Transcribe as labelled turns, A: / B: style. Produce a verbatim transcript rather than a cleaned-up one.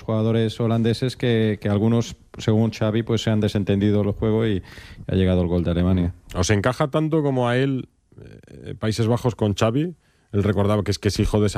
A: jugadores holandeses que, que algunos, según Xavi, pues se han desentendido del juego y ha llegado el gol de Alemania.
B: ¿Os encaja tanto como a él eh, Países Bajos con Xavi? Él recordaba que es que es hijo de esa